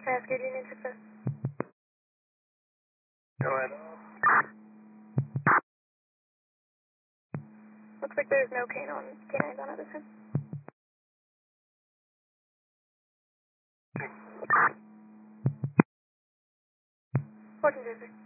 Cascade Union Success. Go ahead. Looks like there's no canines on at this time. Fortune Jersey.